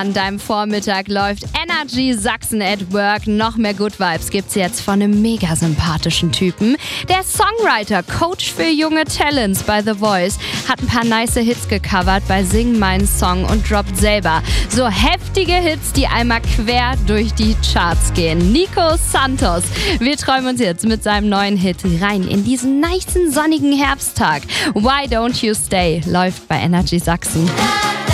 an deinem Vormittag läuft Energy Sachsen at Work. Noch mehr Good Vibes gibt's jetzt von einem mega sympathischen Typen. Der Songwriter, Coach für junge Talents bei The Voice, hat ein paar nice Hits gecovert bei Sing meinen Song und droppt selber so heftige Hits, die einmal quer durch die Charts gehen. Nico Santos, wir träumen uns jetzt mit seinem neuen Hit rein in diesen nicen sonnigen Herbsttag. Why Don't You Stay läuft bei Energy Sachsen.